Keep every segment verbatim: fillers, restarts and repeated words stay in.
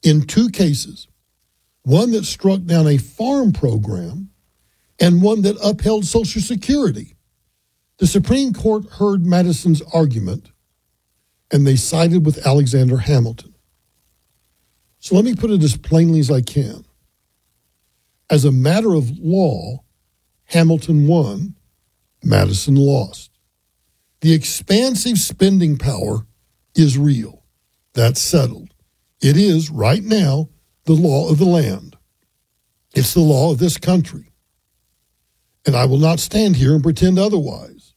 in two cases, one that struck down a farm program and one that upheld Social Security. The Supreme Court heard Madison's argument, and they sided with Alexander Hamilton. So let me put it as plainly as I can. As a matter of law, Hamilton won, Madison lost. The expansive spending power is real. That's settled. It is, right now, the law of the land. It's the law of this country. And I will not stand here and pretend otherwise.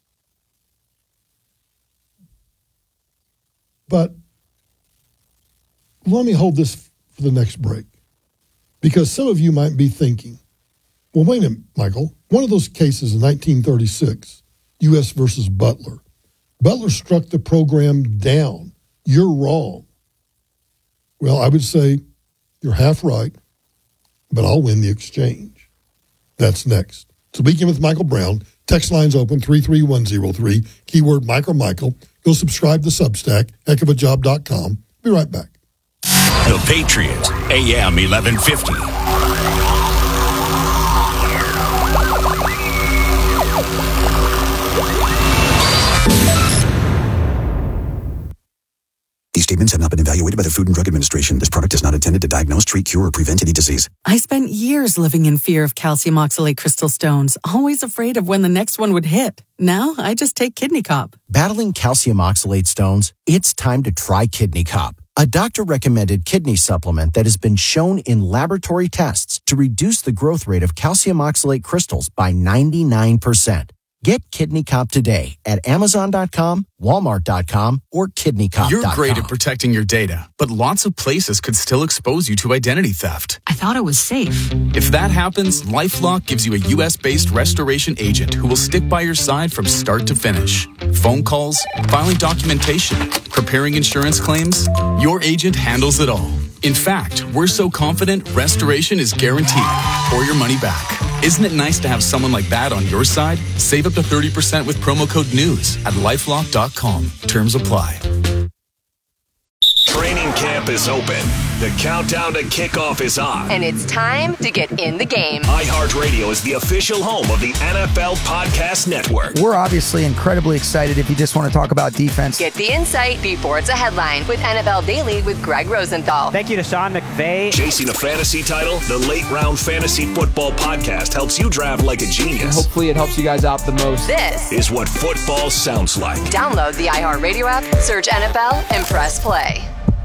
But let me hold this for the next break. Because some of you might be thinking, well, wait a minute, Michael. One of those cases in nineteen thirty-six, U S versus Butler. Butler struck the program down. You're wrong. Well, I would say you're half right, but I'll win the exchange. That's next. Speaking with Michael Brown, text lines open three three one zero three, keyword Mike or Michael. Go subscribe to Substack, heck of a job dot com. Be right back. The Patriot, A M eleven fifty. These statements have not been evaluated by the Food and Drug Administration. This product is not intended to diagnose, treat, cure, or prevent any disease. I spent years living in fear of calcium oxalate crystal stones, always afraid of when the next one would hit. Now, I just take Kidney Cop. Battling calcium oxalate stones? It's time to try Kidney Cop, a doctor-recommended kidney supplement that has been shown in laboratory tests to reduce the growth rate of calcium oxalate crystals by ninety-nine percent. Get Kidney Cop today at Amazon dot com, Walmart dot com, or Kidney Cop dot com. You're great at protecting your data, but lots of places could still expose you to identity theft. I thought it was safe. If that happens, LifeLock gives you a U S-based restoration agent who will stick by your side from start to finish. Phone calls, filing documentation, preparing insurance claims, your agent handles it all. In fact, we're so confident restoration is guaranteed or your money back. Isn't it nice to have someone like that on your side? Save up to thirty percent with promo code NEWS at lifelock dot com. Terms apply. Training camp is open. The countdown to kickoff is on. And it's time to get in the game. iHeartRadio is the official home of the N F L Podcast Network. We're obviously incredibly excited if you just want to talk about defense. Get the insight before it's a headline with N F L Daily with Greg Rosenthal. Thank you to Sean McVay. Chasing a fantasy title, the Late Round Fantasy Football Podcast helps you draft like a genius. And hopefully it helps you guys out the most. This is what football sounds like. Download the iHeartRadio app, search N F L, and press play.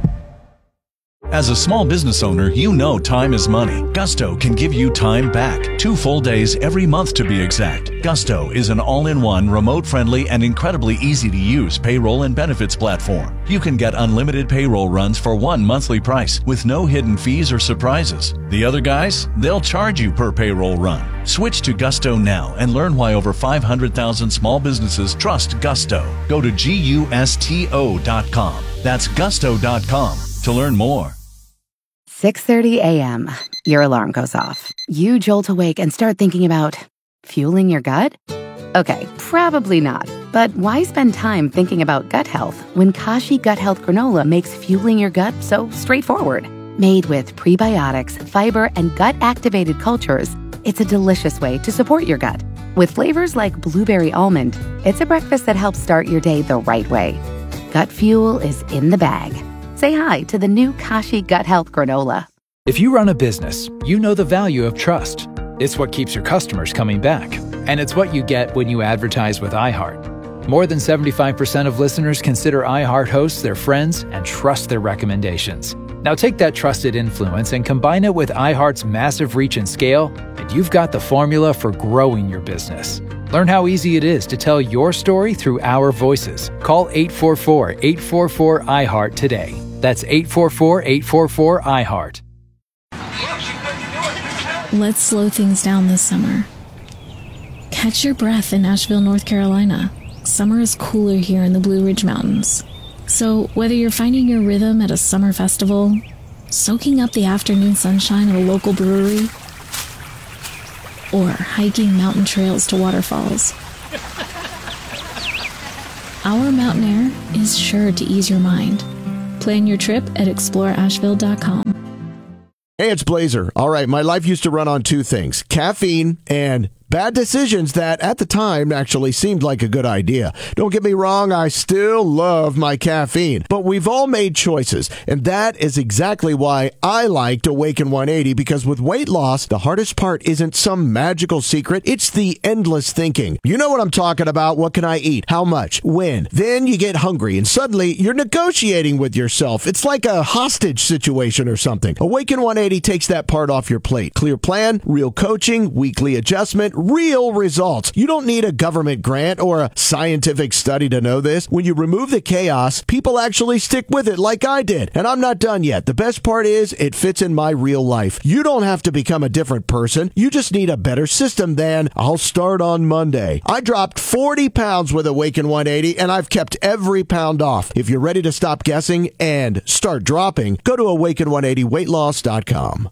As a small business owner, you know time is money. Gusto can give you time back. Two full days every month to be exact. Gusto is an all-in-one, remote-friendly, and incredibly easy-to-use payroll and benefits platform. You can get unlimited payroll runs for one monthly price with no hidden fees or surprises. The other guys, they'll charge you per payroll run. Switch to Gusto now and learn why over five hundred thousand small businesses trust Gusto. Go to gusto dot com. That's gusto dot com to learn more. six thirty a.m. Your alarm goes off. You jolt awake and start thinking about fueling your gut? Okay, probably not. But why spend time thinking about gut health when Kashi Gut Health Granola makes fueling your gut so straightforward? Made with prebiotics, fiber, and gut-activated cultures, it's a delicious way to support your gut. With flavors like blueberry almond, it's a breakfast that helps start your day the right way. Gut fuel is in the bag. Say hi to the new Kashi Gut Health Granola. If you run a business, you know the value of trust. It's what keeps your customers coming back. And it's what you get when you advertise with iHeart. More than seventy-five percent of listeners consider iHeart hosts their friends and trust their recommendations. Now take that trusted influence and combine it with iHeart's massive reach and scale, and you've got the formula for growing your business. Learn how easy it is to tell your story through our voices. Call eight four four, eight four four, I heart today. That's eight four four, eight four four, I heart. Let's slow things down this summer. Catch your breath in Asheville, North Carolina. Summer is cooler here in the Blue Ridge Mountains. So whether you're finding your rhythm at a summer festival, soaking up the afternoon sunshine at a local brewery, or hiking mountain trails to waterfalls, our mountain air is sure to ease your mind. Plan your trip at explore asheville dot com. Hey, it's Blazer. All right, my life used to run on two things, caffeine and bad decisions that at the time actually seemed like a good idea. Don't get me wrong, I still love my caffeine, but we've all made choices, and that is exactly why I liked Awaken one eighty, because with weight loss, the hardest part isn't some magical secret, it's the endless thinking. You know what I'm talking about. What can I eat? How much? When? Then you get hungry, and suddenly you're negotiating with yourself. It's like a hostage situation or something. Awaken one eighty takes that part off your plate. Clear plan, real coaching, weekly adjustment, real results. You don't need a government grant or a scientific study to know this. When you remove the chaos, people actually stick with it like I did. And I'm not done yet. The best part is it fits in my real life. You don't have to become a different person. You just need a better system than I'll start on Monday. I dropped forty pounds with Awaken one eighty, and I've kept every pound off. If you're ready to stop guessing and start dropping, go to awaken one eighty weight loss dot com.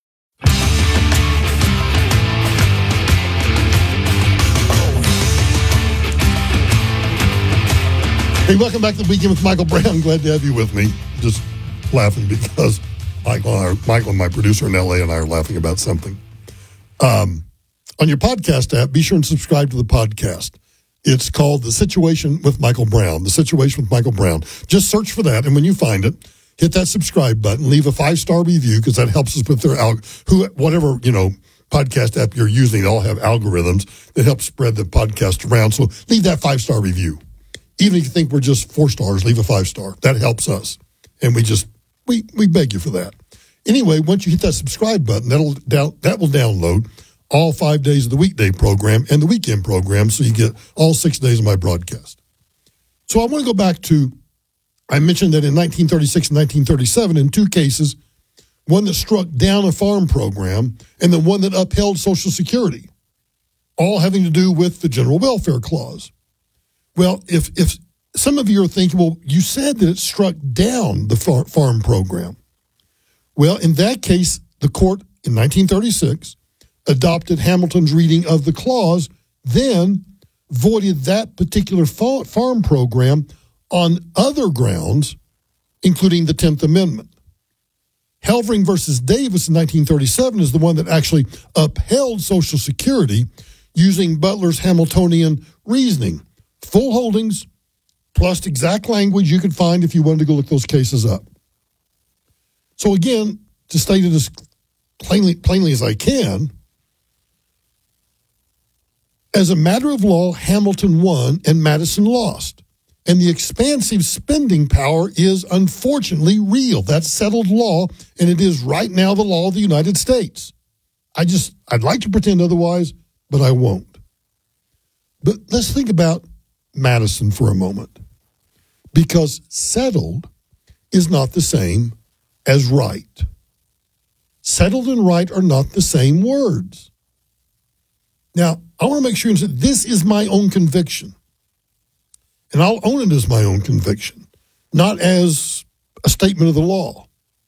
Hey, welcome back to the Weekend with Michael Brown. Glad to have you with me. Just laughing because Michael and, I, Michael and my producer in L A and I are laughing about something. Um, on your podcast app, be sure and subscribe to the podcast. It's called The Situation with Michael Brown. The Situation with Michael Brown. Just search for that, and when you find it, hit that subscribe button. Leave a five-star review because that helps us with their alg- who whatever you know podcast app you're using. They all have algorithms that help spread the podcast around. So leave that five-star review. Even if you think we're just four stars, leave a five star. That helps us. And we just, we, we beg you for that. Anyway, once you hit that subscribe button, that'll down, that will download all five days of the weekday program and the weekend program, so you get all six days of my broadcast. So I want to go back to, I mentioned that in nineteen thirty-six and nineteen thirty-seven, in two cases, one that struck down a farm program and the one that upheld Social Security, all having to do with the General Welfare Clause. Well, if if some of you are thinking, well, you said that it struck down the far, farm program. Well, in that case, the court in nineteen thirty-six adopted Hamilton's reading of the clause, then voided that particular fa- farm program on other grounds, including the tenth Amendment. Helvering versus Davis in nineteen thirty-seven is the one that actually upheld Social Security using Butler's Hamiltonian reasoning. Full holdings, plus exact language you could find if you wanted to go look those cases up. So again, to state it as plainly, plainly as I can, as a matter of law, Hamilton won and Madison lost. And the expansive spending power is unfortunately real. That's settled law, and it is right now the law of the United States. I just, I'd like to pretend otherwise, but I won't. But let's think about Madison for a moment, because settled is not the same as right. Settled and right are not the same words. Now, I want to make sure that this is my own conviction, and I'll own it as my own conviction, not as a statement of the law.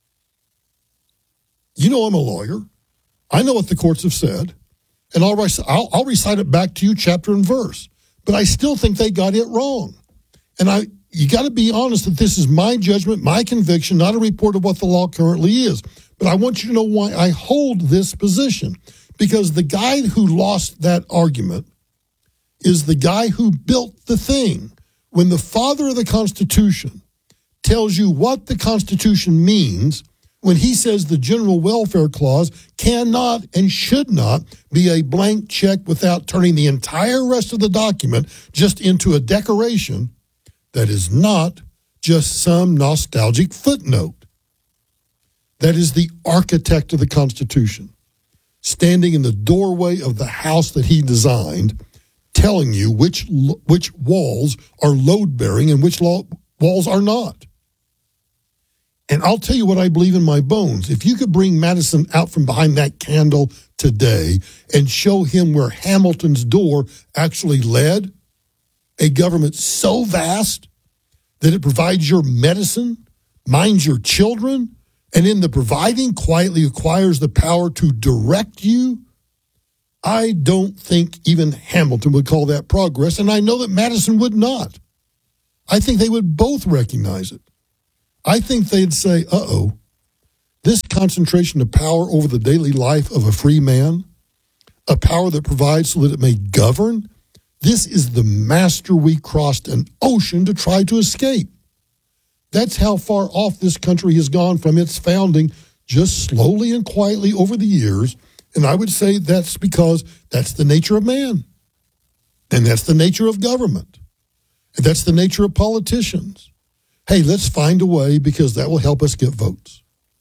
You know I'm a lawyer. I know what the courts have said, and I'll, I'll, I'll recite it back to you chapter and verse. But I still think they got it wrong. And I, you got to be honest that this is my judgment, my conviction, not a report of what the law currently is. But I want you to know why I hold this position. Because the guy who lost that argument is the guy who built the thing. When the father of the Constitution tells you what the Constitution means, when he says the General Welfare Clause cannot and should not be a blank check without turning the entire rest of the document just into a decoration, that is not just some nostalgic footnote. That is the architect of the Constitution, standing in the doorway of the house that he designed, telling you which which walls are load-bearing and which walls are not. And I'll tell you what I believe in my bones. If you could bring Madison out from behind that candle today and show him where Hamilton's door actually led, a government so vast that it provides your medicine, minds your children, and in the providing quietly acquires the power to direct you, I don't think even Hamilton would call that progress, and I know that Madison would not. I think they would both recognize it. I think they'd say, uh-oh, This concentration of power over the daily life of a free man, a power that provides so that it may govern, this is the master we crossed an ocean to try to escape. That's how far off this country has gone from its founding, just slowly and quietly over the years. And I would say that's because that's the nature of man. And that's the nature of government. And that's the nature of politicians. Hey, let's find a way because that will help us get votes.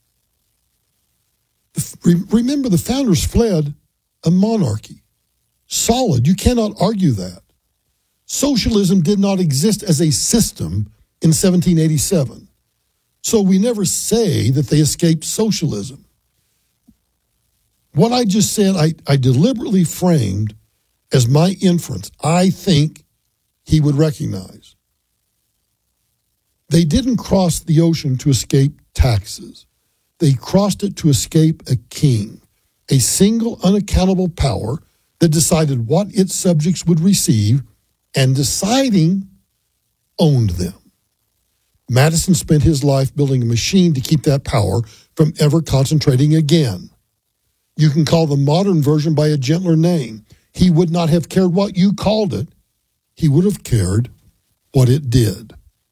Remember, the founders fled a monarchy. Solid. You cannot argue that. Socialism did not exist as a system in seventeen eighty-seven. So we never say that they escaped socialism. What I just said, I, I deliberately framed as my inference. I think he would recognize. They didn't cross the ocean to escape taxes. They crossed it to escape a king, a single unaccountable power that decided what its subjects would receive and, deciding, owned them. Madison spent his life building a machine to keep that power from ever concentrating again. You can call the modern version by a gentler name. He would not have cared what you called it. He would have cared what it did.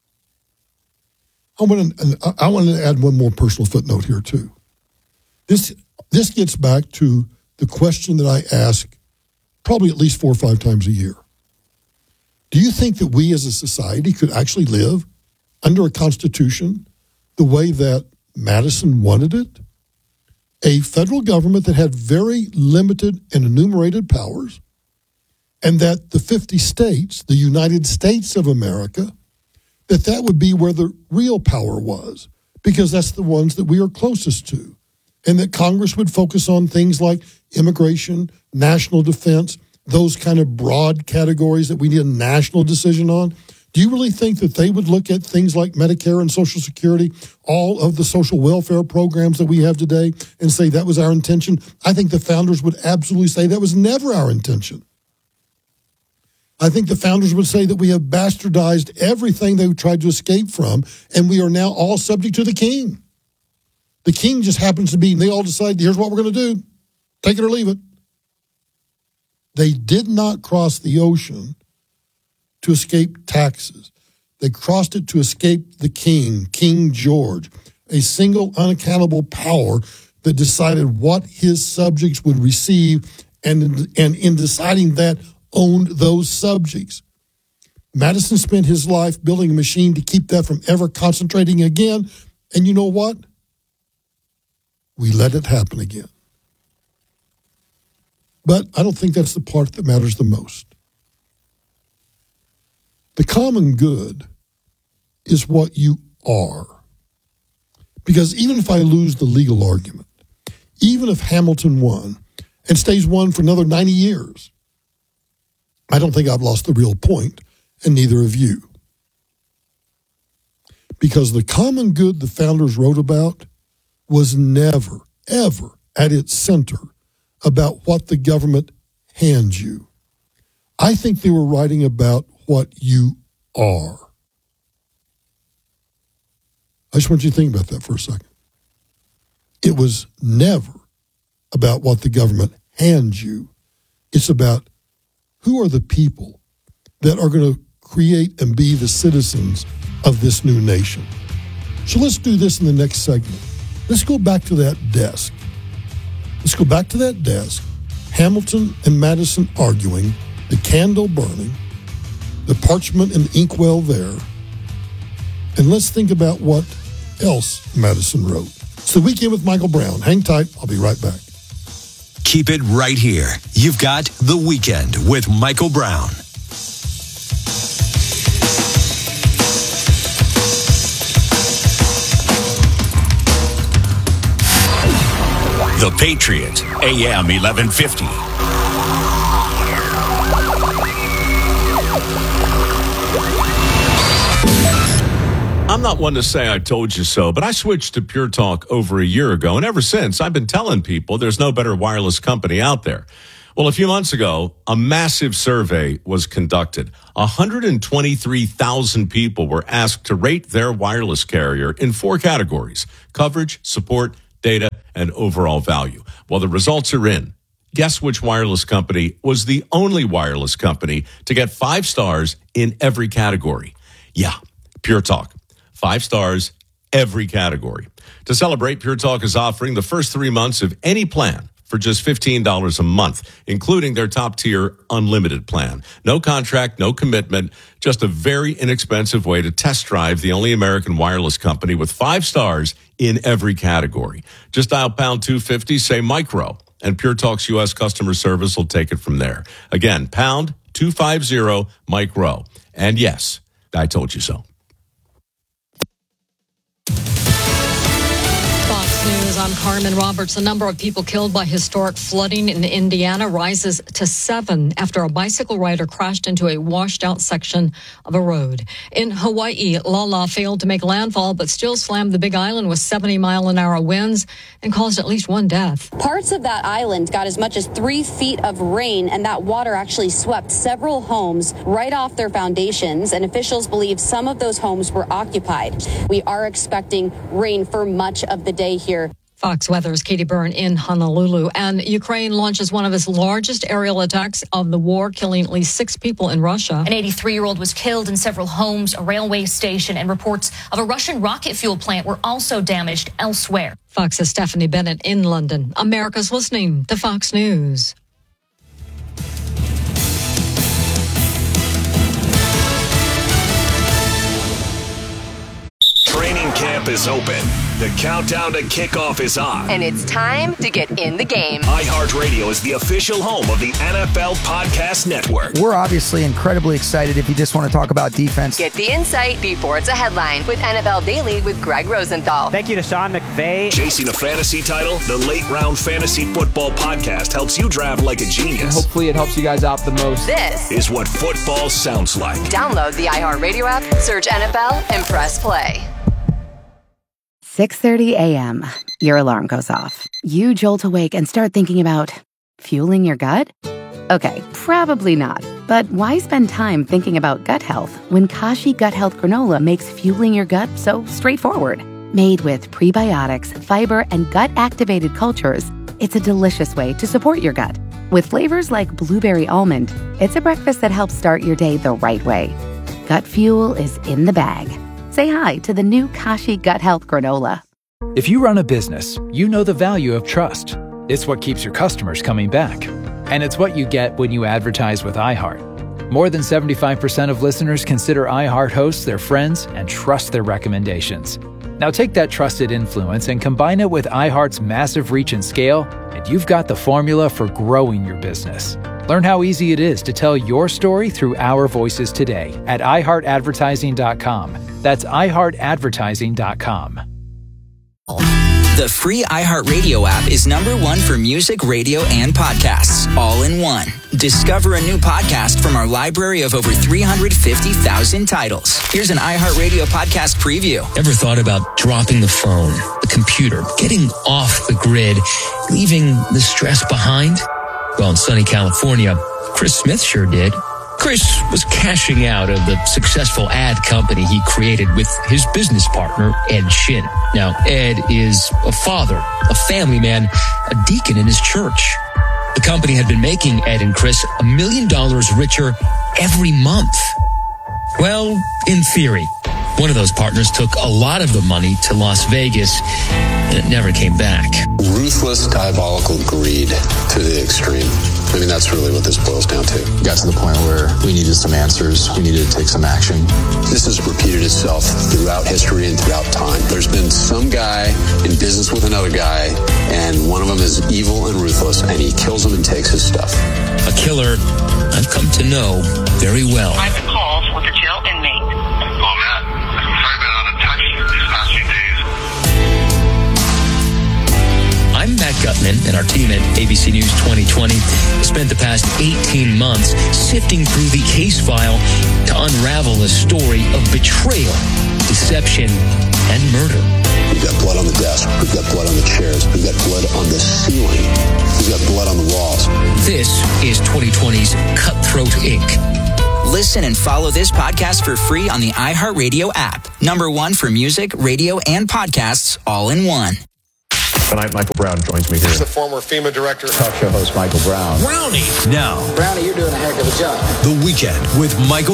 I want to, I want to add one more personal footnote here, too. This, this gets back to the question that I ask probably at least four or five times a year. Do you think that we as a society could actually live under a constitution the way that Madison wanted it? A federal government that had very limited and enumerated powers, and that the fifty states, the United States of America, that that would be where the real power was, because that's the ones that we are closest to, and that Congress would focus on things like immigration, national defense, those kind of broad categories that we need a national decision on. Do you really think that they would look at things like Medicare and Social Security, all of the social welfare programs that we have today, and say that was our intention? I think the founders would absolutely say that was never our intention. I think the founders would say that we have bastardized everything they tried to escape from, and we are now all subject to the king. The king just happens to be, and they all decide, here's what we're going to do. Take it or leave it. They did not cross the ocean to escape taxes. They crossed it to escape the king, King George, a single unaccountable power that decided what his subjects would receive, and, and in deciding that, owned those subjects. Madison spent his life building a machine to keep that from ever concentrating again, and you know what? We let it happen again. But I don't think that's the part that matters the most. The common good is what you are. Because even if I lose the legal argument, even if Hamilton won and stays won for another ninety years, I don't think I've lost the real point, and neither have you. Because the common good the founders wrote about was never, ever at its center about what the government hands you. I think they were writing about what you are. I just want you to think about that for a second. It was never about what the government hands you. It's about who are the people that are going to create and be the citizens of this new nation. So let's do this in the next segment. Let's go back to that desk. Let's go back to that desk. Hamilton and Madison arguing, the candle burning, the parchment and the inkwell there. And let's think about what else Madison wrote. It's the Weekend with Michael Brown. Hang tight. I'll be right back. Keep it right here. You've got The Weekend with Michael Brown. The Patriot, A M eleven fifty. I'm not one to say I told you so, but I switched to Pure Talk over a year ago, and ever since, I've been telling people there's no better wireless company out there. Well, a few months ago, a massive survey was conducted. one hundred twenty-three thousand people were asked to rate their wireless carrier in four categories: coverage, support, data, and overall value. Well, the results are in. Guess which wireless company was the only wireless company to get five stars in every category? Yeah, Pure Talk. Five stars, every category. To celebrate, Pure Talk is offering the first three months of any plan for just fifteen dollars a month, including their top-tier unlimited plan. No contract, no commitment, just a very inexpensive way to test drive the only American wireless company with five stars in every category. Just dial pound two fifty, say micro, and Pure Talk's U S customer service will take it from there. Again, pound two fifty, micro. And yes, I told you so. News, I'm Carmen Roberts. The number of people killed by historic flooding in Indiana rises to seven after a bicycle rider crashed into a washed-out section of a road. In Hawaii, Lala failed to make landfall, but still slammed the Big Island with seventy mile an hour winds and caused at least one death. Parts of that island got as much as three feet of rain, and that water actually swept several homes right off their foundations, and officials believe some of those homes were occupied. We are expecting rain for much of the day here. Fox Weather's Katie Byrne in Honolulu. And Ukraine launches one of its largest aerial attacks of the war, killing at least six people in Russia. An eighty-three-year-old was killed in several homes, a railway station, and reports of a Russian rocket fuel plant were also damaged elsewhere. Fox's Stephanie Bennett in London. America's listening to Fox News. Training camp is open. The countdown to kickoff is on. And it's time to get in the game. iHeartRadio is the official home of the N F L Podcast Network. We're obviously incredibly excited if you just want to talk about defense. Get the insight before it's a headline with N F L Daily with Greg Rosenthal. Thank you to Sean McVay. Chasing a fantasy title, the Late Round Fantasy Football Podcast helps you draft like a genius. And hopefully it helps you guys out the most. This is what football sounds like. Download the iHeartRadio app, search N F L, and press play. six thirty a.m. Your alarm goes off. You jolt awake and start thinking about fueling your gut? Okay, probably not. But why spend time thinking about gut health when Kashi Gut Health Granola makes fueling your gut so straightforward? Made with prebiotics, fiber, and gut-activated cultures, it's a delicious way to support your gut. With flavors like blueberry almond, it's a breakfast that helps start your day the right way. Gut fuel is in the bag. Say hi to the new Kashi Gut Health Granola. If you run a business, you know the value of trust. It's what keeps your customers coming back. And it's what you get when you advertise with iHeart. More than seventy-five percent of listeners consider iHeart hosts their friends and trust their recommendations. Now take that trusted influence and combine it with iHeart's massive reach and scale, and you've got the formula for growing your business. Learn how easy it is to tell your story through our voices today at i heart advertising dot com. That's i heart advertising dot com. The free iHeartRadio app is number one for music, radio, and podcasts, all in one. Discover a new podcast from our library of over three hundred fifty thousand titles. Here's an iHeartRadio podcast preview. Ever thought about dropping the phone, the computer, getting off the grid, leaving the stress behind? Well, in sunny California, Chris Smith sure did. Chris was cashing out of the successful ad company he created with his business partner, Ed Shin. Now, Ed is a father, a family man, a deacon in his church. The company had been making Ed and Chris a million dollars richer every month. Well, in theory, one of those partners took a lot of the money to Las Vegas, and it never came back. Ruthless, diabolical greed to the extreme. I mean, that's really what this boils down to. We got to the point where we needed some answers. We needed to take some action. This has repeated itself throughout history and throughout time. There's been some guy in business with another guy, and one of them is evil and ruthless, and he kills him and takes his stuff. A killer I've come to know very well. Private calls with a jail inmate. Well, Matt, I've been on a touch these past few days. I'm Matt Gutman, and our team at A B C News twenty twenty spent the past eighteen months sifting through the case file to unravel a story of betrayal, deception, and murder. We've got blood on the desk. We've got blood on the chairs. We've got blood on the ceiling. We've got blood on the walls. This is twenty twenty's Cutthroat Incorporated. Listen and follow this podcast for free on the iHeartRadio app. Number one for music, radio, and podcasts, all in one. Tonight, Michael Brown joins me here. He's the former FEMA director. Talk show host Michael Brown. Brownie. Now. Brownie, you're doing a heck of a job. The Weekend with Michael